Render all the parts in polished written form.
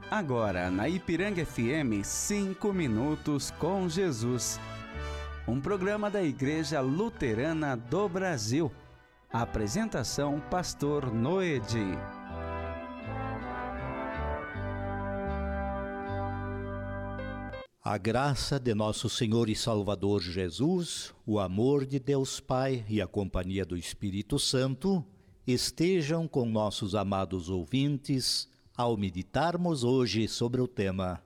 Agora, na Ipiranga FM, 5 minutos com Jesus. Um programa da Igreja Luterana do Brasil. Apresentação, Pastor Noedi. A graça de nosso Senhor e Salvador Jesus, o amor de Deus Pai e a companhia do Espírito Santo estejam com nossos amados ouvintes ao meditarmos hoje sobre o tema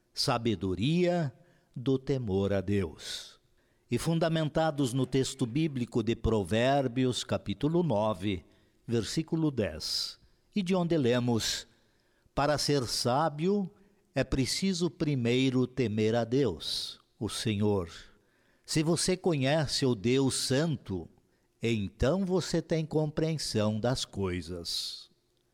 Sabedoria do Temor a Deus. E fundamentados no texto bíblico de Provérbios, capítulo 9, versículo 10, e de onde lemos: Para ser sábio é preciso primeiro temer a Deus, o Senhor. Se você conhece o Deus Santo, então você tem compreensão das coisas.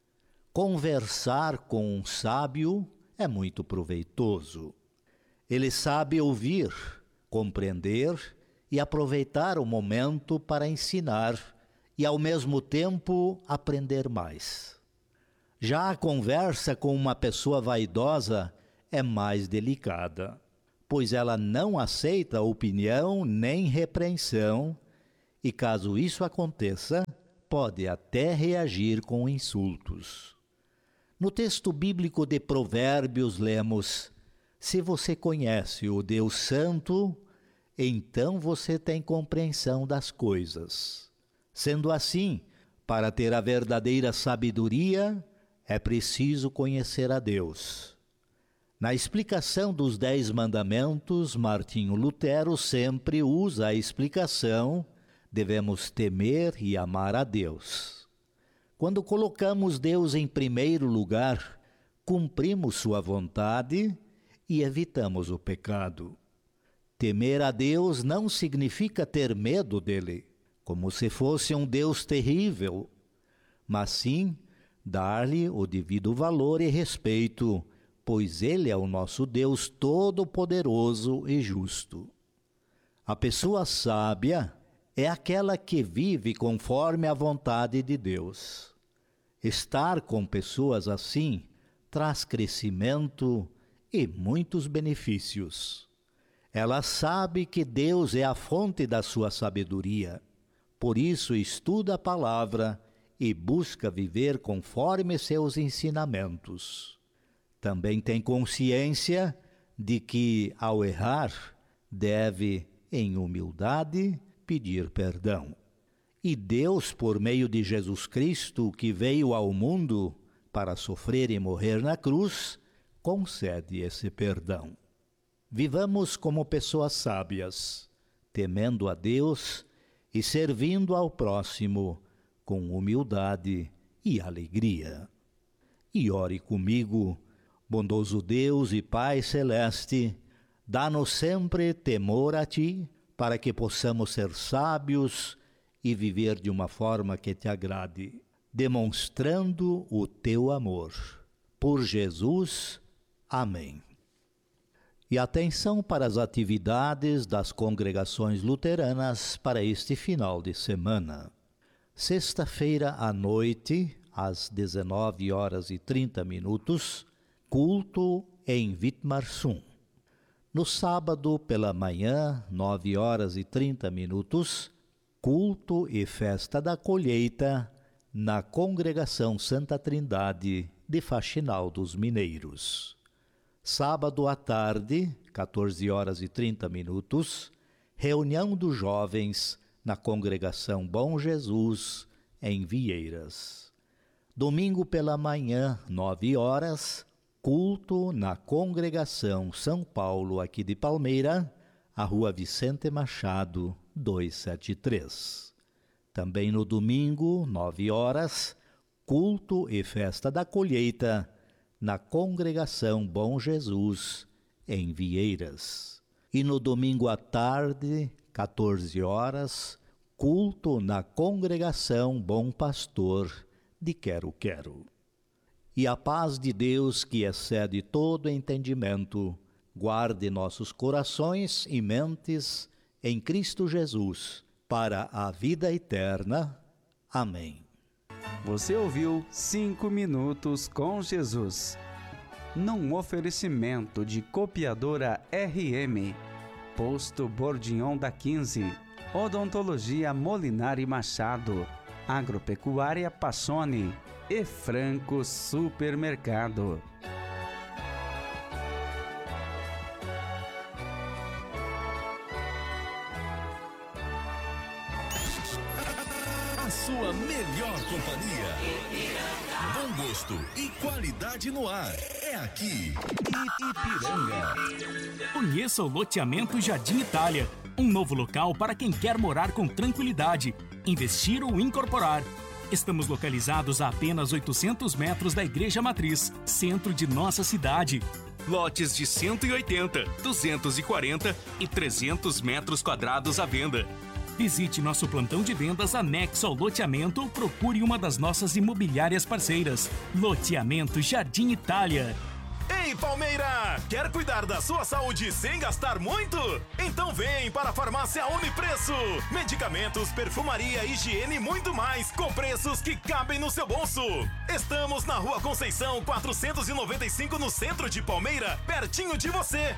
Conversar com um sábio é muito proveitoso. Ele sabe ouvir, compreender e aproveitar o momento para ensinar e, ao mesmo tempo, aprender mais. Já a conversa com uma pessoa vaidosa é mais delicada, pois ela não aceita opinião nem repreensão e, caso isso aconteça, pode até reagir com insultos. No texto bíblico de Provérbios lemos: Se você conhece o Deus Santo, então você tem compreensão das coisas. Sendo assim, para ter a verdadeira sabedoria, é preciso conhecer a Deus. Na explicação dos 10 mandamentos, Martinho Lutero sempre usa a explicação: devemos temer e amar a Deus. Quando colocamos Deus em primeiro lugar, cumprimos sua vontade e evitamos o pecado. Temer a Deus não significa ter medo dele, como se fosse um Deus terrível, mas sim dar-lhe o devido valor e respeito, pois ele é o nosso Deus todo-poderoso e justo. A pessoa sábia é aquela que vive conforme a vontade de Deus. Estar com pessoas assim traz crescimento e muitos benefícios. Ela sabe que Deus é a fonte da sua sabedoria, por isso estuda a palavra e busca viver conforme seus ensinamentos. Também tem consciência de que, ao errar, deve, em humildade, pedir perdão. E Deus, por meio de Jesus Cristo, que veio ao mundo para sofrer e morrer na cruz, concede esse perdão. Vivamos como pessoas sábias, temendo a Deus e servindo ao próximo com humildade e alegria. E ore comigo: bondoso Deus e Pai Celeste, dá-nos sempre temor a Ti, para que possamos ser sábios e viver de uma forma que Te agrade, demonstrando o Teu amor. Por Jesus, amém. E atenção para as atividades das congregações luteranas para este final de semana. Sexta-feira à noite, às 19h30, culto em Vitmarsum. No sábado pela manhã, 9h30, culto e festa da colheita na Congregação Santa Trindade de Faxinal dos Mineiros. Sábado à tarde, 14h30, reunião dos jovens na Congregação Bom Jesus, em Vieiras. Domingo pela manhã, 9h, culto na Congregação São Paulo, aqui de Palmeira, a Rua Vicente Machado, 273. Também no domingo, 9h, culto e festa da colheita na Congregação Bom Jesus, em Vieiras. E no domingo à tarde, 14h, culto na Congregação Bom Pastor de Quero-Quero. E a paz de Deus, que excede todo entendimento, guarde nossos corações e mentes em Cristo Jesus, para a vida eterna. Amém. Você ouviu 5 minutos com Jesus. num oferecimento de Copiadora RM, Posto Bordignon da 15, Odontologia Molinari Machado, Agropecuária Passoni e Franco Supermercado. A sua melhor companhia. Bom gosto e qualidade no ar. É aqui, Ipiranga. Conheça o loteamento Jardim Itália. Um novo local para quem quer morar com tranquilidade, investir ou incorporar. Estamos localizados a apenas 800 metros da Igreja Matriz, centro de nossa cidade. Lotes de 180, 240 e 300 metros quadrados à venda. Visite nosso plantão de vendas anexo ao loteamento ou procure uma das nossas imobiliárias parceiras. Loteamento Jardim Itália. Ei, Palmeira! Quer cuidar da sua saúde sem gastar muito? Então vem para a Farmácia Unipreço. Medicamentos, perfumaria, higiene e muito mais, com preços que cabem no seu bolso. Estamos na Rua Conceição 495, no centro de Palmeira, pertinho de você.